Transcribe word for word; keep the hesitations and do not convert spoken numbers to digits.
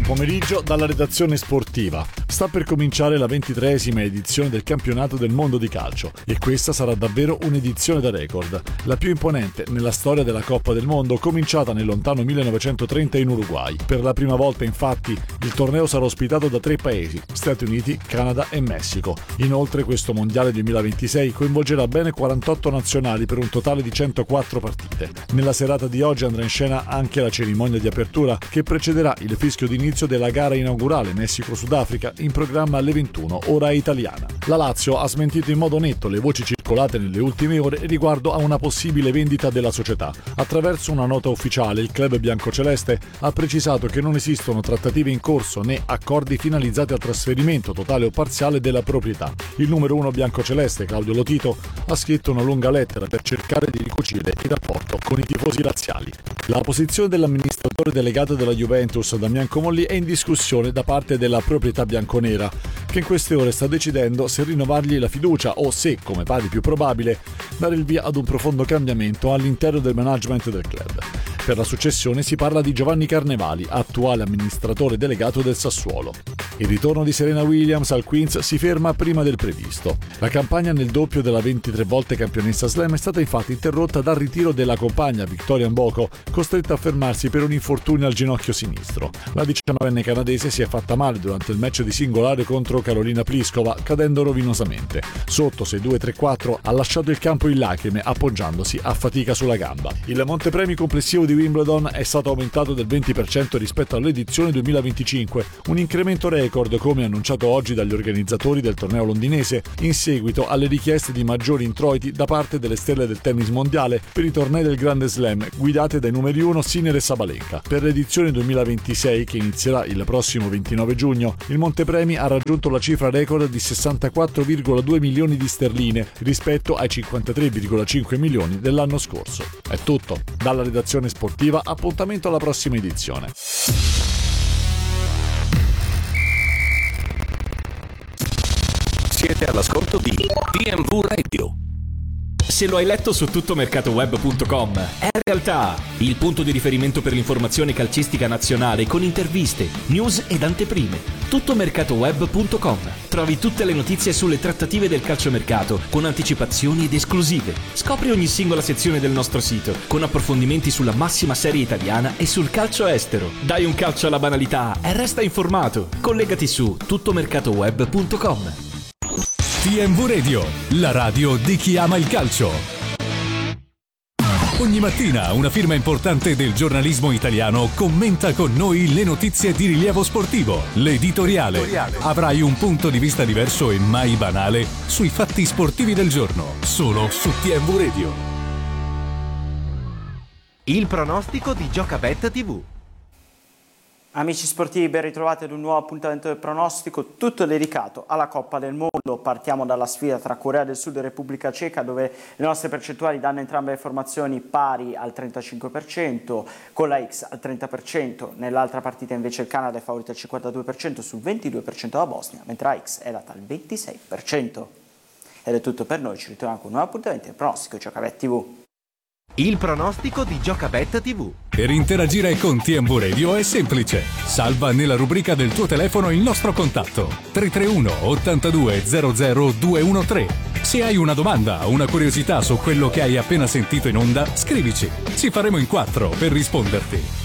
pomeriggio dalla redazione sportiva. Sta per cominciare la ventitreesima edizione del campionato del mondo di calcio e questa sarà davvero un'edizione da record, la più imponente nella storia della Coppa del Mondo, cominciata nel lontano millenovecentotrenta in Uruguay. Per la prima volta, infatti, il torneo sarà ospitato da tre paesi: Stati Uniti, Canada e Messico. Inoltre, questo mondiale duemilaventisei coinvolgerà bene quarantotto nazionali per un totale di centoquattro partite. Nella serata di oggi andrà in scena anche la cerimonia di apertura che precederà il fischio d'inizio della gara inaugurale Messico-Sudafrica, in programma alle ventuno ora italiana. La Lazio ha smentito in modo netto le voci circolate nelle ultime ore riguardo a una possibile vendita della società. Attraverso una nota ufficiale, il club biancoceleste ha precisato che non esistono trattative in corso né accordi finalizzati al trasferimento totale o parziale della proprietà. Il numero uno biancoceleste, Claudio Lotito, ha scritto una lunga lettera per cercare di ricucire il rapporto con i tifosi laziali. La posizione dell'amministratore delegato della Juventus, Damian Comolli, è in discussione da parte della proprietà bianconera, che in queste ore sta decidendo se rinnovargli la fiducia o se, come pare più probabile, dare il via ad un profondo cambiamento all'interno del management del club. Per la successione si parla di Giovanni Carnevali, attuale amministratore delegato del Sassuolo. Il ritorno di Serena Williams al Queens si ferma prima del previsto. La campagna nel doppio della ventitré volte campionessa slam è stata infatti interrotta dal ritiro della compagna Victoria Mboko, costretta a fermarsi per un infortunio al ginocchio sinistro. La diciannovenne canadese si è fatta male durante il match di singolare contro Karolina Pliskova, cadendo rovinosamente. Sotto sei due tre quattro ha lasciato il campo in lacrime, appoggiandosi a fatica sulla gamba. Il montepremi complessivo di Wimbledon è stato aumentato del venti per cento rispetto all'edizione duemilaventicinque, un incremento record come annunciato oggi dagli organizzatori del torneo londinese in seguito alle richieste di maggiori introiti da parte delle stelle del tennis mondiale per i tornei del Grande Slam guidate dai numeri uno Sinner e Sabalenka. Per l'edizione duemilaventisei, che inizierà il prossimo ventinove giugno, il montepremi ha raggiunto la cifra record di sessantaquattro virgola due milioni di sterline rispetto ai cinquantatré virgola cinque milioni dell'anno scorso. È tutto. Dalla redazione sportiva, appuntamento alla prossima edizione. Siete all'ascolto di T M V Radio. Se lo hai letto su tuttomercatoweb punto com, è realtà il punto di riferimento per l'informazione calcistica nazionale con interviste, news ed anteprime. tuttomercatoweb punto com. Trovi tutte le notizie sulle trattative del calciomercato con anticipazioni ed esclusive. Scopri ogni singola sezione del nostro sito con approfondimenti sulla massima serie italiana e sul calcio estero. Dai un calcio alla banalità e resta informato. Collegati su tuttomercatoweb punto com. T M V Radio, la radio di chi ama il calcio. Ogni mattina una firma importante del giornalismo italiano commenta con noi le notizie di rilievo sportivo. L'editoriale. Avrai un punto di vista diverso e mai banale sui fatti sportivi del giorno, solo su T M V Radio. Il pronostico di Giocabet tivù. Amici sportivi, ben ritrovati ad un nuovo appuntamento del pronostico, tutto dedicato alla Coppa del Mondo. Partiamo dalla sfida tra Corea del Sud e Repubblica Ceca, dove le nostre percentuali danno entrambe le formazioni pari al trentacinque per cento, con la X al trenta per cento. Nell'altra partita invece il Canada è favorito al cinquantadue per cento sul ventidue per cento della Bosnia, mentre la X è data al ventisei per cento. Ed è tutto per noi, ci ritroviamo con un nuovo appuntamento del pronostico Giocabet tivù. Il pronostico di Giocabet tivù. Per interagire con T M V Radio è semplice. Salva nella rubrica del tuo telefono il nostro contatto tre tre uno ottantadue zero zero due uno tre. Se hai una domanda o una curiosità su quello che hai appena sentito in onda, scrivici. Ci faremo in quattro per risponderti.